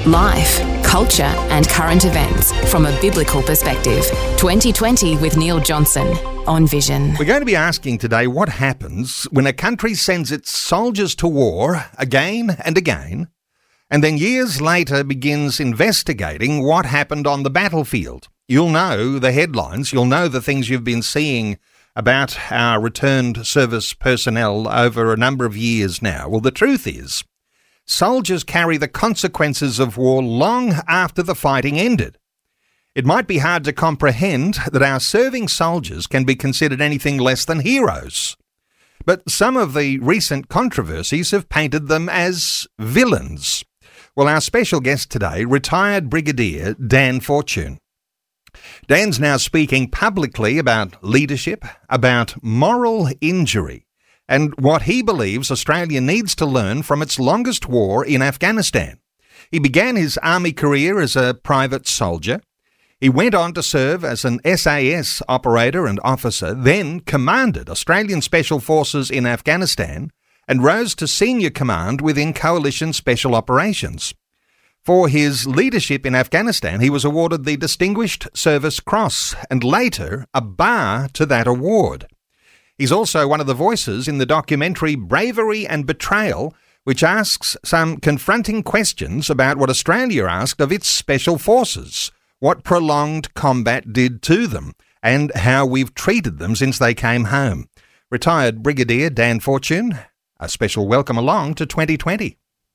Life, culture and current events from a biblical perspective. 2020 with Neil Johnson on Vision. We're going to be asking today what happens when a country sends its soldiers to war again and again, and then years later begins investigating what happened on the battlefield. You'll know the headlines, you'll know the things you've been seeing about our returned service personnel over a number of years now. Well, the truth is, soldiers carry the consequences of war long after the fighting ended. It might be hard to comprehend that our serving soldiers can be considered anything less than heroes. But some of the recent controversies have painted them as villains. Well, our special guest today, retired Brigadier Dan Fortune. Dan's now speaking publicly about leadership, about moral injury, and what he believes Australia needs to learn from its longest war in Afghanistan. He began his army career as a private soldier. He went on to serve as an SAS operator and officer, then commanded Australian Special Forces in Afghanistan and rose to senior command within Coalition Special Operations. For his leadership in Afghanistan, he was awarded the Distinguished Service Cross and later a bar to that award. He's also one of the voices in the documentary Bravery and Betrayal, which asks some confronting questions about what Australia asked of its special forces, what prolonged combat did to them, and how we've treated them since they came home. Retired Brigadier Dan Fortune, a special welcome along to 2020.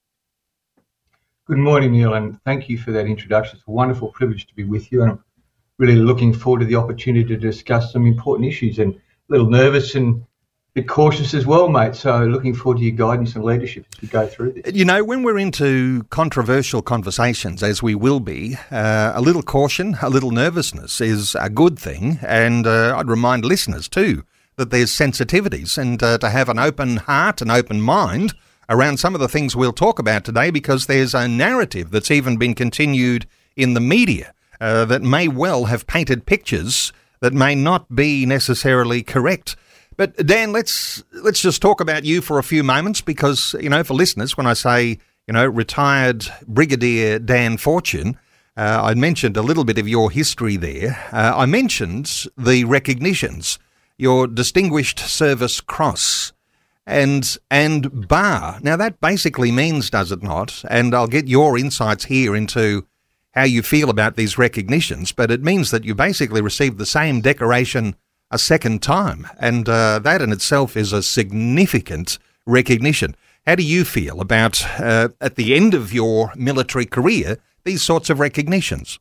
Good morning, Neil, and thank you for that introduction. It's a wonderful privilege to be with you, and I'm really looking forward to the opportunity to discuss some important issues, and a little nervous and a bit cautious as well, mate. So looking forward to your guidance and leadership as we go through this. You know, when we're into controversial conversations, as we will be, a little caution, a little nervousness is a good thing. And I'd remind listeners too that there's sensitivities and to have an open heart, an open mind around some of the things we'll talk about today, because there's a narrative that's even been continued in the media that may well have painted pictures that may not be necessarily correct. But Dan, let's just talk about you for a few moments, because, you know, for listeners, when I say, you know, retired Brigadier Dan Fortune, I mentioned a little bit of your history there. I mentioned the recognitions, your Distinguished Service Cross and bar. Now that basically means, does it not? And I'll get your insights here into how you feel about these recognitions, but it means that you basically received the same decoration a second time, and that in itself is a significant recognition. How do you feel about, at the end of your military career, these sorts of recognitions?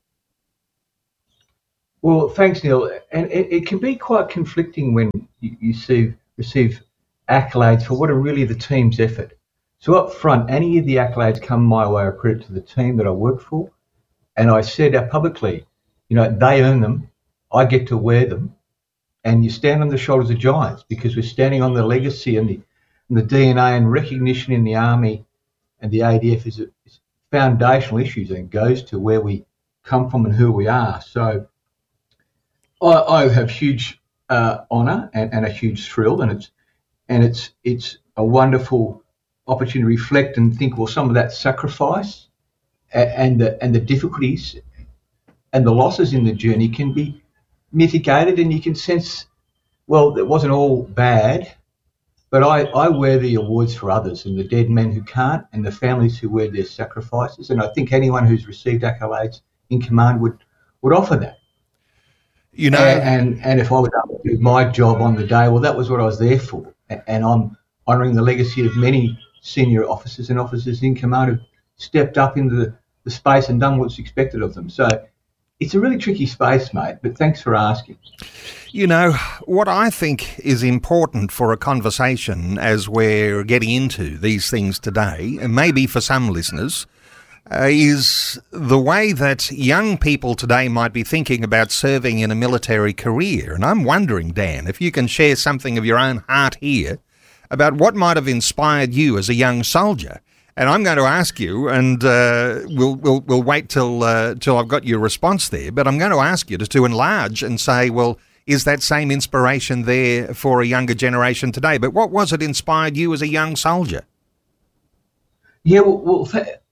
Well, thanks, Neil. And it can be quite conflicting when you receive accolades for what are really the team's effort. So up front, any of the accolades come my way are credit to the team that I work for. And I said publicly, you know, they earn them, I get to wear them, and you stand on the shoulders of giants, because we're standing on the legacy and the DNA and recognition in the Army and the ADF is foundational issues, and goes to where we come from and who we are. So I have huge honour and a huge thrill, and it's a wonderful opportunity to reflect and think, well, some of that sacrifice and the difficulties and the losses in the journey can be mitigated, and you can sense, well, it wasn't all bad, but I wear the awards for others and the dead men who can't and the families who wear their sacrifices, and I think anyone who's received accolades in command would offer that. You know, and if I was able to do my job on the day, well, that was what I was there for, and I'm honouring the legacy of many senior officers and officers in command who stepped up into the space and done what's expected of them. So it's a really tricky space, mate, but thanks for asking. You know, what I think is important for a conversation as we're getting into these things today, and maybe for some listeners, is the way that young people today might be thinking about serving in a military career. And I'm wondering, Dan, if you can share something of your own heart here about what might have inspired you as a young soldier. And I'm going to ask you, and we'll wait till I've got your response there, but I'm going to ask you to enlarge and say, well, is that same inspiration there for a younger generation today? But what was it inspired you as a young soldier? Yeah, well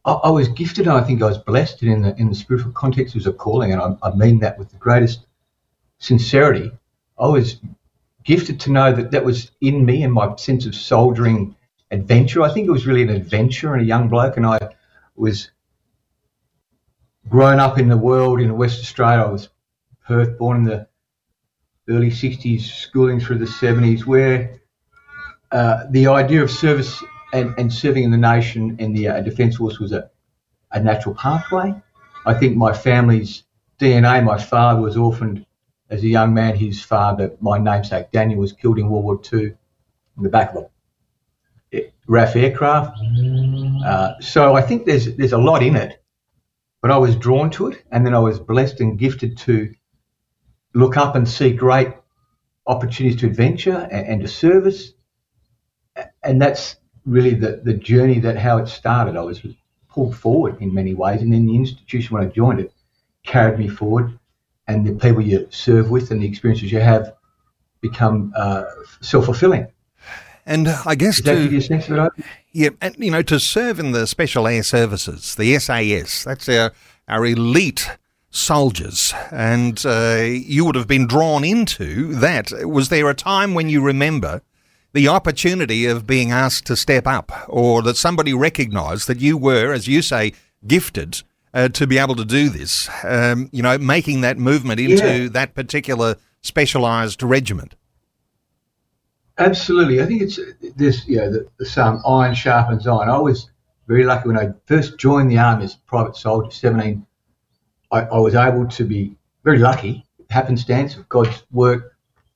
I was gifted, and I think I was blessed, and in the spiritual context it was a calling, and I mean that with the greatest sincerity. I was gifted to know that was in me and my sense of soldiering adventure. I think it was really an adventure and a young bloke, and I was grown up in the world in West Australia. I was Perth, born in the early 60s, schooling through the 70s, where the idea of service and serving in the nation and the Defence Force was a natural pathway. I think my family's DNA, my father was orphaned as a young man. His father, my namesake Daniel, was killed in World War II in the back of a RAF aircraft. So I think there's a lot in it, but I was drawn to it, and then I was blessed and gifted to look up and see great opportunities to adventure and to service. And that's really the journey, that how it started. I was pulled forward in many ways, and then the institution, when I joined it, carried me forward, and the people you serve with and the experiences you have become self-fulfilling. And I guess Does that give you a sense of it? Yeah, and to serve in the Special Air Services, the SAS, that's our elite soldiers, and you would have been drawn into that. Was there a time when you remember the opportunity of being asked to step up, or that somebody recognised that you were, as you say, gifted to be able to do this, making that movement into that particular specialised regiment? Absolutely. I think it's this, the same, iron sharpens iron. I was very lucky when I first joined the Army as a private soldier, 17. I was able to be very lucky, happenstance of God's work,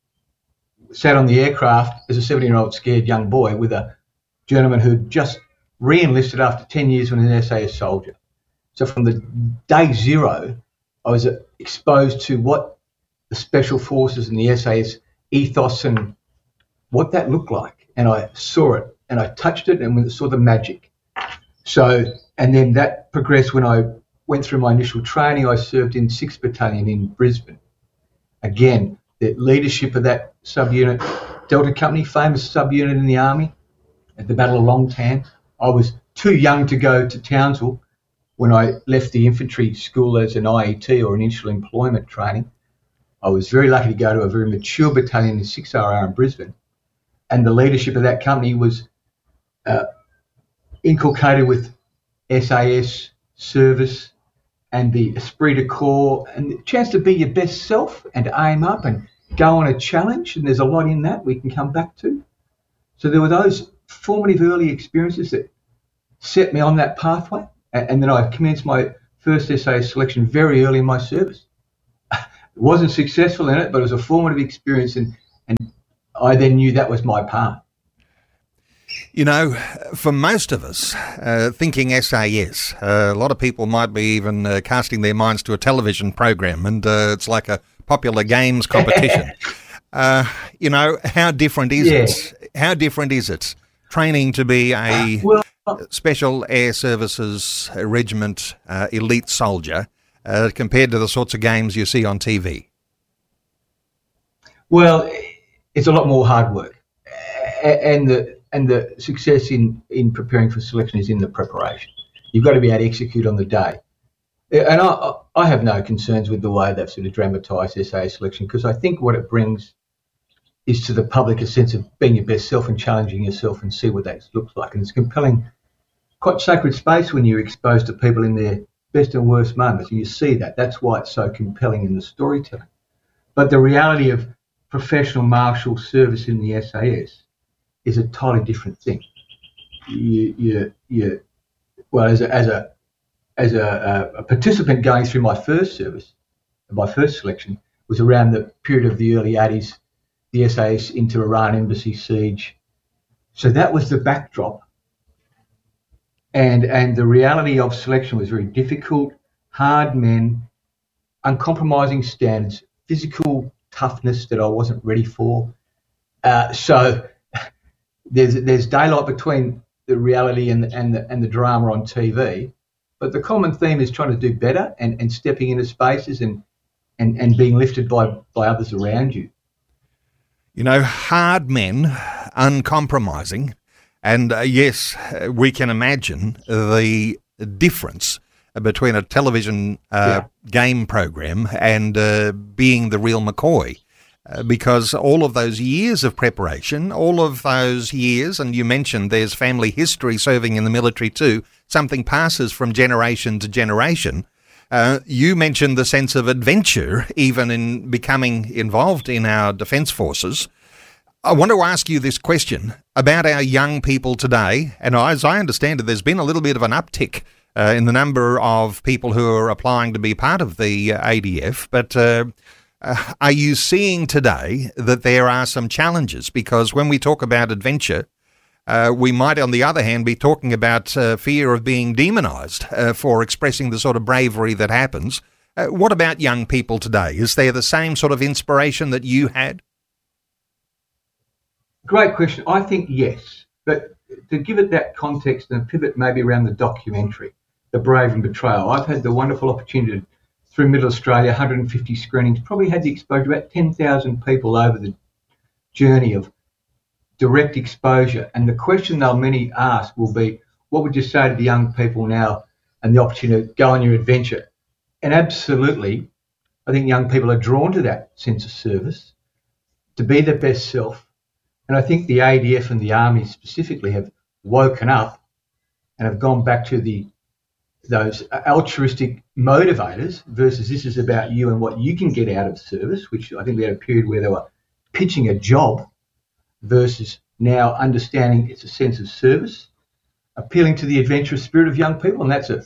sat on the aircraft as a 17-year-old scared young boy with a gentleman who'd just re-enlisted after 10 years when an SAS soldier. So from the day zero, I was exposed to what the Special Forces and the SAS ethos and what that looked like. And I saw it, and I touched it, and saw the magic. So, and then that progressed when I went through my initial training. I served in 6th Battalion in Brisbane. Again, the leadership of that subunit, Delta Company, famous subunit in the Army, at the Battle of Long Tan. I was too young to go to Townsville when I left the infantry school as an IET, or initial employment training. I was very lucky to go to a very mature battalion in 6RR in Brisbane. And the leadership of that company was inculcated with SAS service and the esprit de corps and the chance to be your best self and to aim up and go on a challenge. And there's a lot in that we can come back to. So there were those formative early experiences that set me on that pathway. And then I commenced my first SAS selection very early in my service. Wasn't successful in it, but it was a formative experience, and I then knew that was my path. For most of us, thinking SAS, a lot of people might be even casting their minds to a television program, and it's like a popular games competition. How different is it? How different is it training to be a Special Air Services Regiment elite soldier compared to the sorts of games you see on TV? Well, it's a lot more hard work, and the success in preparing for selection is in the preparation. You've got to be able to execute on the day. And I have no concerns with the way they've sort of dramatised SAS selection, because I think what it brings is to the public a sense of being your best self and challenging yourself and see what that looks like. And it's compelling, quite sacred space when you're exposed to people in their best and worst moments, and you see that. That's why it's so compelling in the storytelling. But the reality of professional martial service in the SAS is a totally different thing. As a participant going through my first service, my first selection was around the period of the early 80s, the SAS into Iran embassy siege. So that was the backdrop. And the reality of selection was very difficult, hard men, uncompromising standards, physical toughness that I wasn't ready for. So there's daylight between the reality and the drama on TV, but the common theme is trying to do better and stepping into spaces and being lifted by others around you. Hard men, uncompromising. And yes, we can imagine the difference between a television game program and being the real McCoy. Because all of those years of preparation, all of those years, and you mentioned there's family history serving in the military too, something passes from generation to generation. You mentioned the sense of adventure, even in becoming involved in our defence forces. I want to ask you this question about our young people today, and as I understand it, there's been a little bit of an uptick in the number of people who are applying to be part of the ADF, but are you seeing today that there are some challenges? Because when we talk about adventure, we might, on the other hand, be talking about fear of being demonised for expressing the sort of bravery that happens. What about young people today? Is there the same sort of inspiration that you had? Great question. I think yes. But to give it that context and a pivot maybe around the documentary, The Brave and Betrayal, I've had the wonderful opportunity through Middle Australia, 150 screenings, probably had the exposure to about 10,000 people over the journey of direct exposure. And the question they'll many ask will be, what would you say to the young people now and the opportunity to go on your adventure? And absolutely, I think young people are drawn to that sense of service, to be their best self. And I think the ADF and the Army specifically have woken up and have gone back to those altruistic motivators versus this is about you and what you can get out of service, which I think we had a period where they were pitching a job versus now understanding it's a sense of service, appealing to the adventurous spirit of young people, and that's an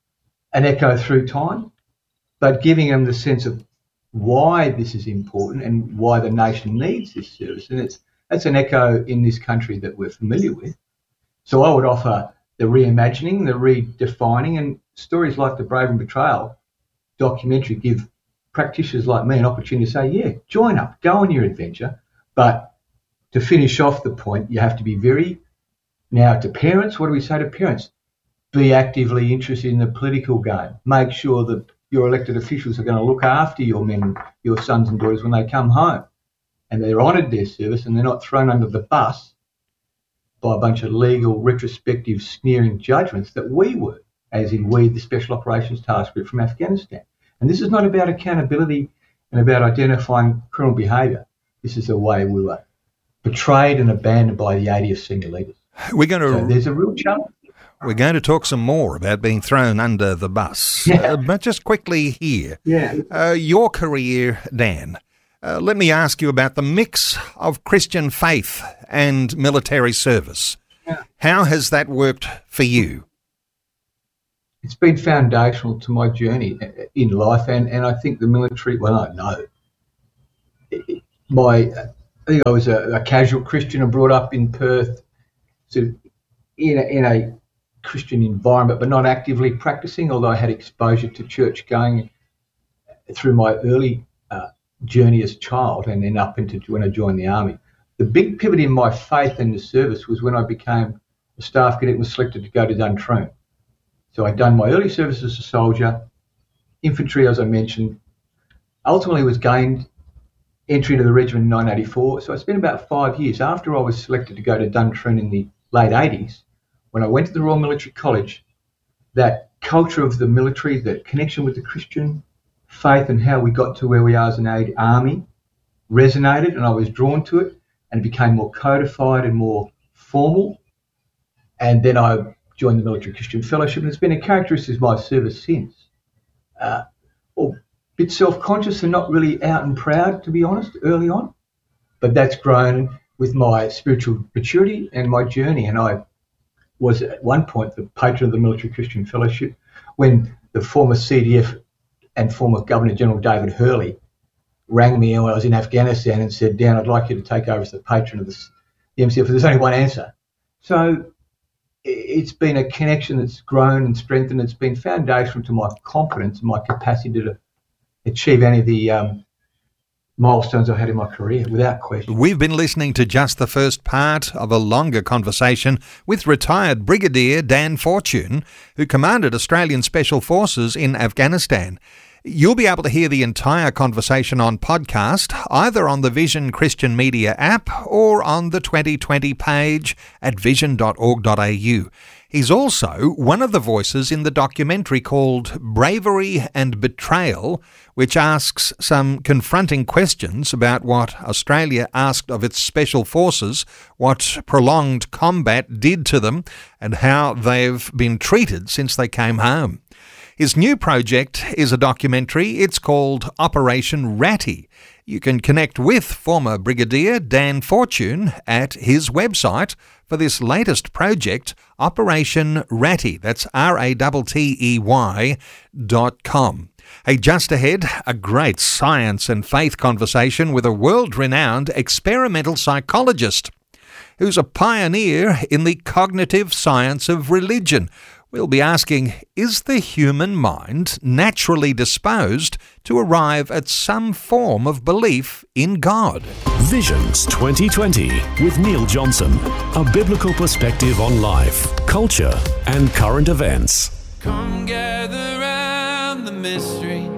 echo through time, but giving them the sense of why this is important and why the nation needs this service. And that's an echo in this country that we're familiar with. So I would offer the reimagining, the redefining, and stories like The Brave and Betrayal documentary give practitioners like me an opportunity to say, yeah, join up, go on your adventure. But to finish off the point, you have to be now to parents, what do we say to parents? Be actively interested in the political game. Make sure that your elected officials are going to look after your men, your sons and daughters when they come home, and they're honoured their service and they're not thrown under the bus by a bunch of legal, retrospective, sneering judgments that we were, as in we, the Special Operations Task Group from Afghanistan. And this is not about accountability and about identifying criminal behaviour. This is the way we were betrayed and abandoned by the ADF senior leaders. There's a real challenge. We're going to talk some more about being thrown under the bus. But just quickly here, your career, Dan, let me ask you about the mix of Christian faith and military service. Yeah. How has that worked for you? It's been foundational to my journey in life, and I think the military, I think I was a casual Christian and brought up in Perth, sort of in a Christian environment, but not actively practicing, although I had exposure to church going through my early journey as a child and then up into when I joined the Army. The big pivot in my faith and the service was when I became a staff cadet and was selected to go to Duntroon. So I'd done my early service as a soldier, infantry, as I mentioned, ultimately was gained entry to the regiment in 1984. So I spent about 5 years after I was selected to go to Duntroon in the late 80s. When I went to the Royal Military College, that culture of the military, that connection with the Christian faith and how we got to where we are as an army resonated, and I was drawn to it, and it became more codified and more formal. And then I joined the Military Christian Fellowship, and it's been a characteristic of my service since. A bit self-conscious and not really out and proud, to be honest, early on, but that's grown with my spiritual maturity and my journey. And I was at one point the patron of the Military Christian Fellowship when the former CDF and former Governor General David Hurley rang me when I was in Afghanistan and said, Dan, I'd like you to take over as the patron of the MCF. There's only one answer. So it's been a connection that's grown and strengthened. It's been foundational to my confidence and my capacity to achieve any of the milestones I had in my career, without question. We've been listening to just the first part of a longer conversation with retired Brigadier Dan Fortune, who commanded Australian Special Forces in Afghanistan. You'll be able to hear the entire conversation on podcast, either on the Vision Christian Media app or on the 2020 page at vision.org.au. He's also one of the voices in the documentary called Bravery and Betrayal, which asks some confronting questions about what Australia asked of its special forces, what prolonged combat did to them, and how they've been treated since they came home. His new project is a documentary. It's called Operation Ratty. You can connect with former Brigadier Dan Fortune at his website for this latest project, Operation Ratty. That's RATTEY.com. Hey, just ahead, a great science and faith conversation with a world-renowned experimental psychologist who's a pioneer in the cognitive science of religion. We'll be asking, is the human mind naturally disposed to arrive at some form of belief in God? Visions 2020 with Neil Johnson. A biblical perspective on life, culture and current events. Come gather round the mystery.